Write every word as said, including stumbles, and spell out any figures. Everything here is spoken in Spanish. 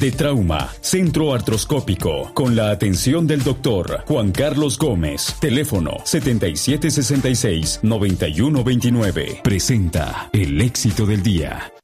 de Trauma, Centro Artroscópico, con la atención del doctor Juan Carlos Gómez. Teléfono setenta y siete sesenta y seis, noventa y uno veintinueve. Presenta el éxito del día.